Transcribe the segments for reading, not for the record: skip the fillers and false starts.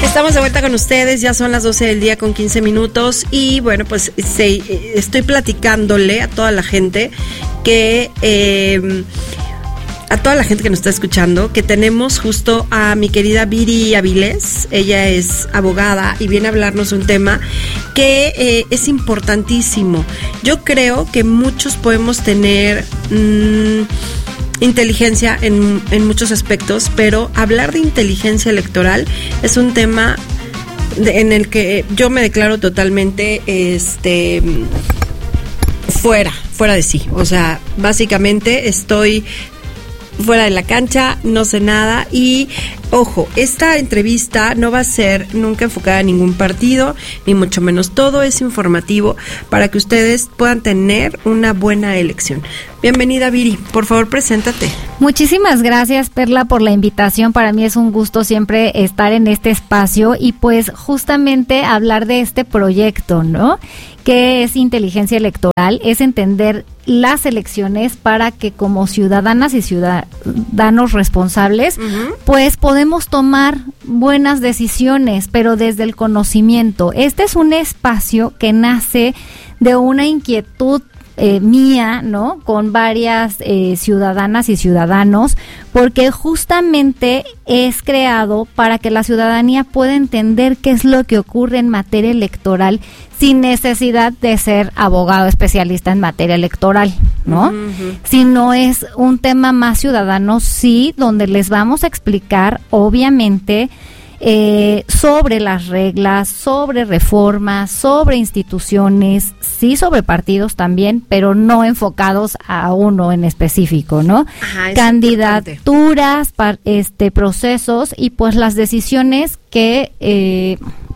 Estamos de vuelta con ustedes, ya son las 12 del día con 15 minutos y bueno, pues estoy platicándole a toda la gente que nos está escuchando, que tenemos justo a mi querida Viri Avilés. Ella es abogada y viene a hablarnos de un tema que es importantísimo. Yo creo que muchos podemos tener inteligencia en muchos aspectos, pero hablar de inteligencia electoral es un tema en el que yo me declaro totalmente fuera de sí. O sea, básicamente estoy fuera de la cancha, no sé nada y, ojo, esta entrevista no va a ser nunca enfocada en ningún partido, ni mucho menos. Todo es informativo para que ustedes puedan tener una buena elección. Bienvenida, Viri, por favor, preséntate. Muchísimas gracias, Perla, por la invitación. Para mí es un gusto siempre estar en este espacio y pues justamente hablar de este proyecto, ¿no? ¿Qué es inteligencia electoral? Es entender las elecciones para que como ciudadanas y ciudadanos responsables, pues podemos tomar buenas decisiones, pero desde el conocimiento. Este es un espacio que nace de una inquietud mía, ¿no? Con varias ciudadanas y ciudadanos, porque justamente es creado para que la ciudadanía pueda entender qué es lo que ocurre en materia electoral sin necesidad de ser abogado especialista en materia electoral, ¿no? Sino es un tema más ciudadano, sí, donde les vamos a explicar, obviamente, sobre las reglas, sobre reformas, sobre instituciones, sí, sobre partidos también, pero no enfocados a uno en específico, ¿no? Ajá, candidaturas, procesos y pues las decisiones que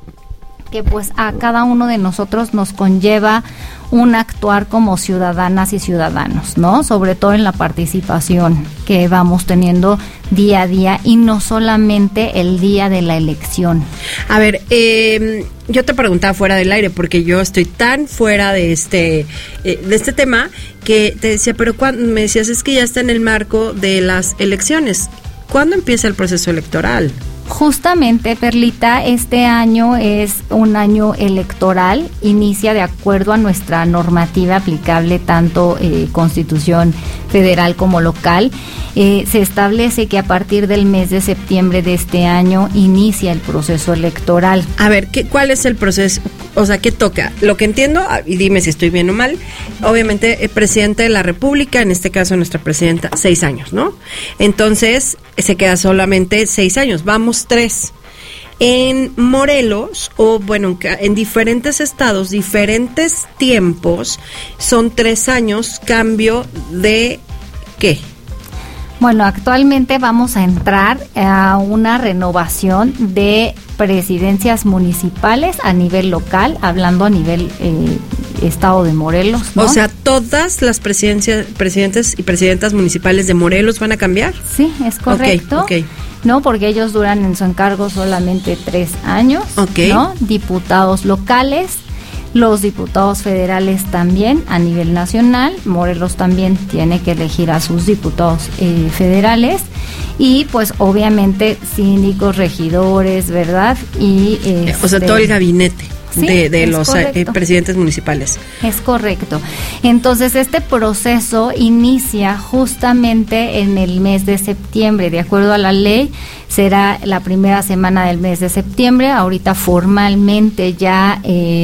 pues a cada uno de nosotros nos conlleva un actuar como ciudadanas y ciudadanos, ¿no? Sobre todo en la participación que vamos teniendo día a día y no solamente el día de la elección. A ver, yo te preguntaba fuera del aire porque yo estoy tan fuera de este tema que te decía, pero me decías, es que ya está en el marco de las elecciones. ¿Cuándo empieza el proceso electoral? Justamente, Perlita, este año es un año electoral, inicia de acuerdo a nuestra normativa aplicable, tanto Constitución federal como local. Se establece que a partir del mes de septiembre de este año inicia el proceso electoral. A ver, ¿cuál es el proceso? O sea, ¿qué toca? Lo que entiendo, y dime si estoy bien o mal, obviamente el presidente de la República, en este caso nuestra presidenta, 6 años, ¿no? Entonces, se queda solamente 6 años, vamos 3. En Morelos, o bueno, en diferentes estados, diferentes tiempos, son 3 años, cambio de ¿qué? Bueno, actualmente vamos a entrar a una renovación de presidencias municipales a nivel local, hablando a nivel estado de Morelos, ¿no? O sea, ¿todas las presidentes y presidentas municipales de Morelos van a cambiar? Sí, es correcto. Okay. No, porque ellos duran en su encargo solamente 3 años, ¿no? Diputados locales, los diputados federales también a nivel nacional. Morelos también tiene que elegir a sus diputados federales y pues obviamente síndicos, regidores, ¿verdad? Y o sea, todo el gabinete. Sí, de los presidentes municipales. Es correcto. Entonces, este proceso inicia justamente en el mes de septiembre. De acuerdo a la ley, será la primera semana del mes de septiembre. Ahorita formalmente ya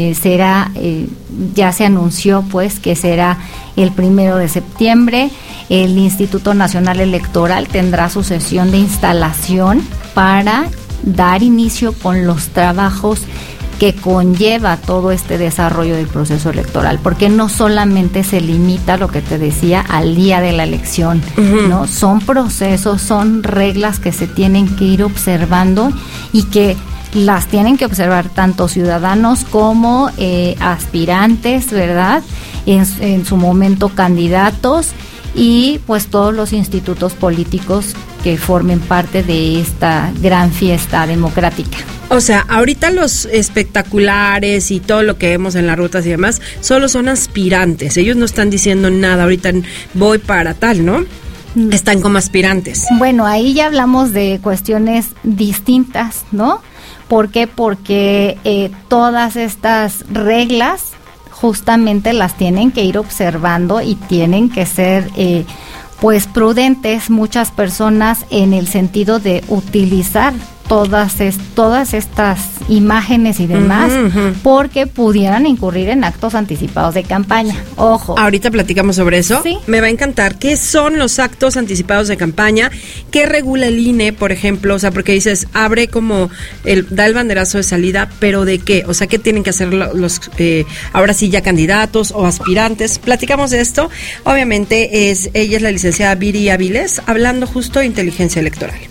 ya se anunció pues que será el 1 de septiembre. El Instituto Nacional Electoral tendrá su sesión de instalación para dar inicio con los trabajos que conlleva todo este desarrollo del proceso electoral, porque no solamente se limita, lo que te decía, al día de la elección, ¿no? Son procesos, son reglas que se tienen que ir observando y que las tienen que observar tanto ciudadanos como aspirantes, ¿verdad? En su momento candidatos y pues todos los institutos políticos que formen parte de esta gran fiesta democrática. O sea, ahorita los espectaculares y todo lo que vemos en las rutas y demás, solo son aspirantes. Ellos no están diciendo nada, ahorita voy para tal, ¿no? están como aspirantes? Bueno, ahí ya hablamos de cuestiones distintas, ¿no? ¿Por qué? Porque todas estas reglas justamente las tienen que ir observando y tienen que ser pues prudentes muchas personas en el sentido de utilizar todas estas imágenes y demás, porque pudieran incurrir en actos anticipados de campaña. Ojo. Ahorita platicamos sobre eso. Sí. Me va a encantar. ¿Qué son los actos anticipados de campaña? ¿Qué regula el INE, por ejemplo? O sea, porque dices, abre como, da el banderazo de salida, pero ¿de qué? O sea, ¿qué tienen que hacer los ahora sí ya candidatos o aspirantes? Platicamos de esto. Obviamente, ella es la licenciada Viri Aviles, hablando justo de inteligencia electoral.